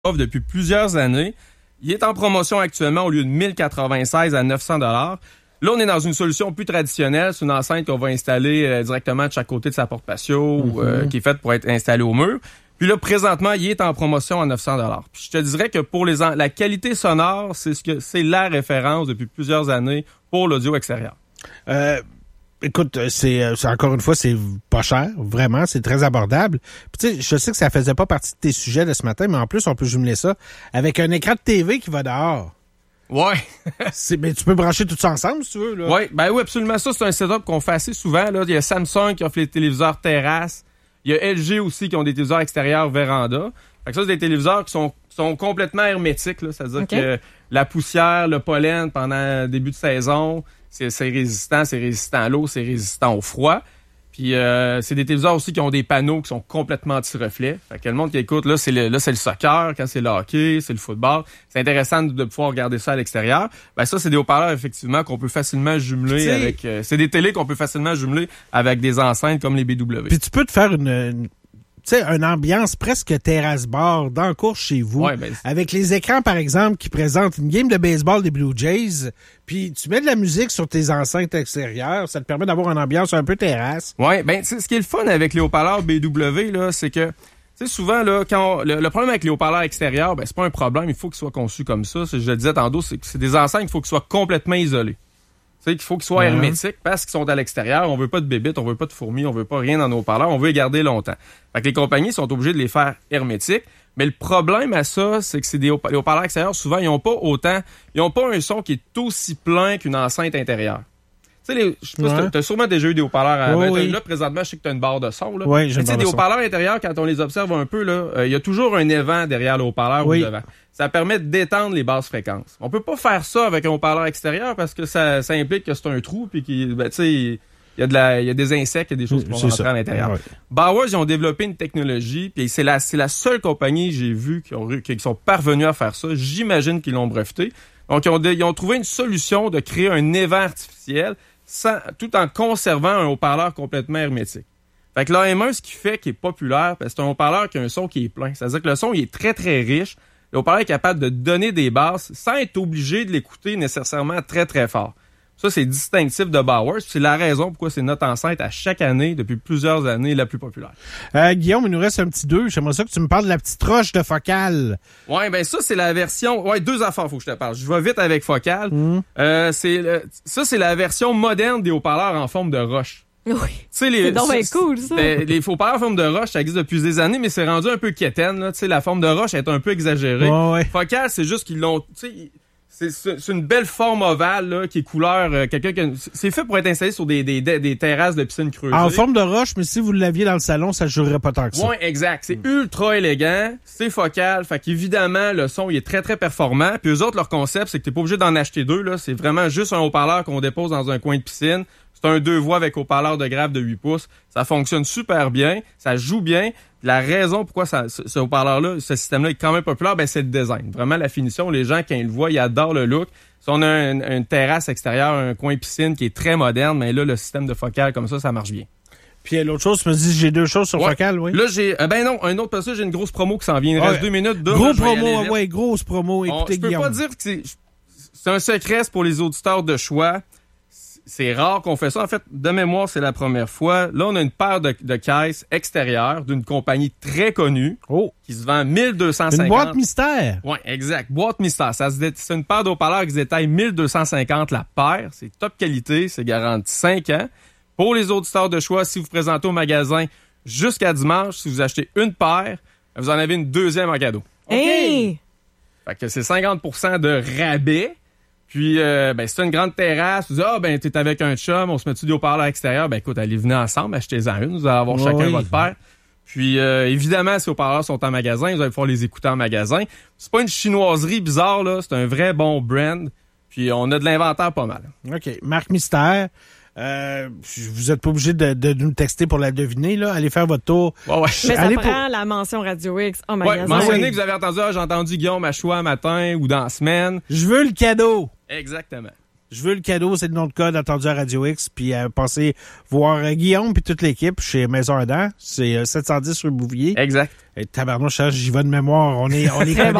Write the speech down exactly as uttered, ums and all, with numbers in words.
offre depuis plusieurs années. Il est en promotion actuellement au lieu de mille quatre-vingt-seize à neuf cents dollars. Là, on est dans une solution plus traditionnelle. C'est une enceinte qu'on va installer euh, directement de chaque côté de sa porte patio, mm-hmm. euh, qui est faite pour être installée au mur. Puis là, présentement, il est en promotion à neuf cents dollars. Puis je te dirais que pour les en... la qualité sonore, c'est ce que c'est la référence depuis plusieurs années pour l'audio extérieur. Euh, écoute, c'est, c'est encore une fois, c'est pas cher, vraiment, c'est très abordable. Puis tu sais, je sais que ça faisait pas partie de tes sujets de ce matin, mais en plus, on peut jumeler ça avec un écran de T V qui va dehors. Ouais. c'est, mais tu peux brancher tout ça ensemble, si tu veux, là. Ouais, ben oui, absolument. Ça, c'est un setup qu'on fait assez souvent, là. Il y a Samsung qui offre les téléviseurs terrasse. Il y a L G aussi qui ont des téléviseurs extérieurs véranda. Fait que ça, c'est des téléviseurs qui sont, sont complètement hermétiques, là. C'est-à-dire okay. que la poussière, le pollen pendant le début de saison, c'est, c'est résistant, c'est résistant à l'eau, c'est résistant au froid. Puis euh, c'est des téléviseurs aussi qui ont des panneaux qui sont complètement anti-reflets. Fait que le monde qui écoute, là, c'est le, là, c'est le soccer, quand c'est le hockey, c'est le football. C'est intéressant de, de pouvoir regarder ça à l'extérieur. Ben ça, c'est des haut-parleurs, effectivement, qu'on peut facilement jumeler T'sais, avec... Euh, c'est des télés qu'on peut facilement jumeler avec des enceintes comme les B W. Puis tu peux te faire une... une... Tu sais, une ambiance presque terrasse-bar dans le cours chez vous, ouais, ben, avec les écrans, par exemple, qui présentent une game de baseball des Blue Jays, puis tu mets de la musique sur tes enceintes extérieures, ça te permet d'avoir une ambiance un peu terrasse. Oui, ben ce qui est le fun avec les haut-parleurs B W, là, c'est que, tu sais, souvent, là, quand on, le, le problème avec les haut-parleurs extérieurs, ben c'est pas un problème, il faut qu'ils soient conçus comme ça. C'est, je le disais tantôt, c'est que c'est des enceintes, il faut qu'ils soient complètement isolés. Tu sais, qu'il faut qu'ils soient mm-hmm. hermétiques parce qu'ils sont à l'extérieur. On veut pas de bébites, on veut pas de fourmis, on veut pas rien dans nos haut-parleurs, on veut les garder longtemps. Fait que les compagnies sont obligées de les faire hermétiques. Mais le problème à ça, c'est que c'est des haut- les haut-parleurs extérieurs, souvent, ils ont pas autant, ils ont pas un son qui est aussi plein qu'une enceinte intérieure. Tu sais, les, je sais pas ouais. si t'as sûrement déjà eu des haut-parleurs à oui, ben, oui. Là, présentement, je sais que t'as une barre de son, là. Oui, j'ai tu sais, des haut-parleurs intérieurs, quand on les observe un peu, là, il euh, y a toujours un évent derrière le haut-parleur oui. ou devant. Ça permet d'étendre les basses fréquences. On peut pas faire ça avec un haut-parleur extérieur parce que ça, ça implique que c'est un trou puis qu'il, ben, tu sais, il y a de la, il y a des insectes, il y a des choses qui vont c'est rentrer ça. À l'intérieur. Ouais. Bowers, ils ont développé une technologie puis c'est la, c'est la seule compagnie que j'ai vue qui ont, qui sont parvenus à faire ça. J'imagine qu'ils l'ont breveté. Donc, ils ont, ils ont trouvé une solution de créer un évent artificiel sans, tout en conservant un haut-parleur complètement hermétique. Fait que l'A M un, ce qui fait qu'il est populaire, c'est un haut-parleur qui a un son qui est plein. C'est-à-dire que le son, il est très, très riche. Le haut-parleur est capable de donner des basses sans être obligé de l'écouter nécessairement très, très fort. Ça, c'est distinctif de Bowers. C'est la raison pourquoi c'est notre enceinte à chaque année, depuis plusieurs années, la plus populaire. Euh, Guillaume, il nous reste un petit deux. J'aimerais ça que tu me parles de la petite roche de Focal. Ouais, ben ça, c'est la version... Ouais, deux affaires, faut que je te parle. Je vais vite avec Focal. Mmh. Euh, c'est le... Ça, c'est la version moderne des haut-parleurs en forme de roche. Oui. C'est les, donc bien cool, ça. Les, les haut-parleurs en forme de roche, ça existe depuis des années, mais c'est rendu un peu quétaine, là. Tu sais, la forme de roche est un peu exagérée. Oh, ouais. Focal, c'est juste qu'ils l'ont, tu sais, c'est, c'est une belle forme ovale, là, qui est couleur, euh, quelqu'un qui a, c'est fait pour être installé sur des, des, des, des terrasses de piscine creusées. En forme de roche, mais si vous l'aviez dans le salon, ça ne jouerait pas tant que ça. Oui, exact. C'est mm. ultra élégant, c'est Focal, fait qu'évidemment, le son, il est très, très performant. Puis eux autres, leur concept, c'est que t'es pas obligé d'en acheter deux, là. C'est vraiment juste un haut-parleur qu'on dépose dans un coin de piscine. C'est un deux voix avec haut-parleur de grave de huit pouces. Ça fonctionne super bien. Ça joue bien. La raison pourquoi ça, ce, ce haut-parleur-là, ce système-là est quand même populaire, ben, c'est le design. Vraiment, la finition. Les gens, quand ils le voient, ils adorent le look. Si on a un, une terrasse extérieure, un coin piscine qui est très moderne, mais là, le système de Focal, comme ça, ça marche bien. Puis l'autre chose, tu me dis, j'ai deux choses sur ouais. Focal, oui. Là, j'ai, euh, ben non, un autre parce que j'ai une grosse promo qui s'en vient. Il reste ouais. deux minutes. Deux, Gros là, promo, ouais, grosse promo. Écoutez, on, je peux pas dire que c'est, c'est un secret, c'est pour les auditeurs de choix. C'est rare qu'on fait ça. En fait, de mémoire, c'est la première fois. Là, on a une paire de, de caisses extérieures d'une compagnie très connue oh. qui se vend mille deux cent cinquante. Une boîte mystère. Oui, exact. Boîte mystère. Ça se dé... C'est une paire d'haut-parleurs qui se détaille mille deux cent cinquante la paire. C'est top qualité. C'est garanti cinq ans. Pour les auditeurs de choix, si vous présentez au magasin jusqu'à dimanche, si vous achetez une paire, vous en avez une deuxième en cadeau. OK. Hey. Fait que c'est cinquante pour cent de rabais. Puis, euh, ben, c'est une grande terrasse. Vous dites, ah, ben, t'es avec un chum, on se met-tu des haut-parleurs à l'extérieur? Ben, écoute, allez, venez ensemble, achetez-en une. Vous allez avoir oh, chacun oui. votre paire. Puis, euh, évidemment, ces haut-parleurs sont en magasin. Vous allez pouvoir les écouter en magasin. C'est pas une chinoiserie bizarre, là. C'est un vrai bon brand. Puis, on a de l'inventaire pas mal. OK. Marque Mystère. Euh, vous êtes pas obligé de, de, de nous texter pour la deviner, là. Allez faire votre tour. Ouais, ouais. Mais ça Allez prend pour... la mention Radio X en ouais, magasin. mentionnez oui. que vous avez entendu, ah, j'ai entendu Guillaume à choix matin ou dans la semaine. Je veux le cadeau. Exactement. Je veux le cadeau, c'est le nom de code attendu à Radio X, puis euh, passez voir euh, Guillaume puis toute l'équipe chez Maison Adam. C'est euh, sept cent dix rue Bouvier. Exact. Et tabarnouche, j'y vais de mémoire. On est, on est